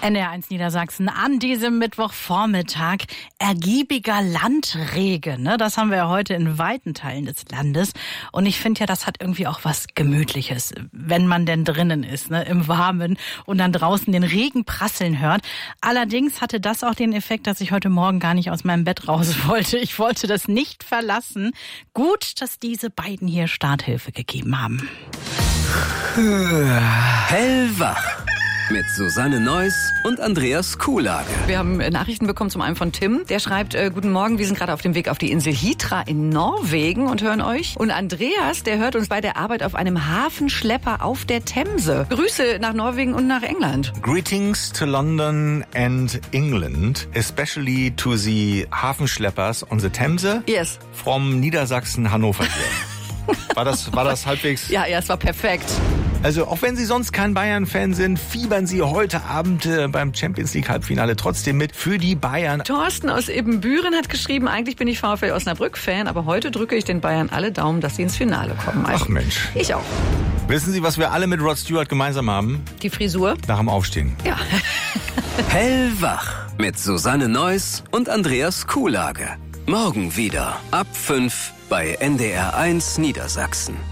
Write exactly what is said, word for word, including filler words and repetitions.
N D R eins Niedersachsen an diesem Mittwochvormittag. Ergiebiger Landregen, ne? Das haben wir ja heute in weiten Teilen des Landes. Und ich finde ja, das hat irgendwie auch was Gemütliches, wenn man denn drinnen ist, ne? Im Warmen und dann draußen den Regen prasseln hört. Allerdings hatte das auch den Effekt, dass ich heute Morgen gar nicht aus meinem Bett raus wollte. Ich wollte das nicht verlassen. Gut, dass diese beiden hier Starthilfe gegeben haben. Hellwach mit Susanne Neuss und Andreas Kuhlage. Wir haben Nachrichten bekommen, zum einen von Tim. Der schreibt, äh, guten Morgen, wir sind gerade auf dem Weg auf die Insel Hitra in Norwegen und hören euch. Und Andreas, der hört uns bei der Arbeit auf einem Hafenschlepper auf der Themse. Grüße nach Norwegen und nach England. Greetings to London and England, especially to the Hafenschleppers on the Themse. Yes. From Niedersachsen, Hannover hier. War das, war das halbwegs? Ja, ja, es war perfekt. Also auch wenn Sie sonst kein Bayern-Fan sind, fiebern Sie heute Abend äh, beim Champions League Halbfinale trotzdem mit für die Bayern. Thorsten aus Ibbenbüren hat geschrieben, eigentlich bin ich VfL Osnabrück-Fan, aber heute drücke ich den Bayern alle Daumen, dass sie ins Finale kommen. Also, ach Mensch. Ich auch. Wissen Sie, was wir alle mit Rod Stewart gemeinsam haben? Die Frisur? Nach dem Aufstehen. Ja. Hellwach mit Susanne Neuss und Andreas Kuhlage. Morgen wieder ab fünf bei N D R eins Niedersachsen.